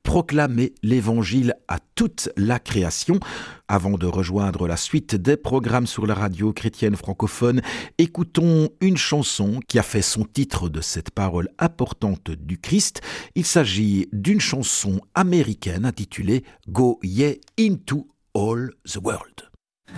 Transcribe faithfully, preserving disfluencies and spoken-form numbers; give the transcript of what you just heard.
proclamer l'évangile à toute la création. Avant de rejoindre la suite des programmes sur la radio chrétienne francophone, écoutons une chanson qui a fait son titre de cette parole importante du Christ. Il s'agit d'une chanson américaine intitulée « Go Ye Into All the World ».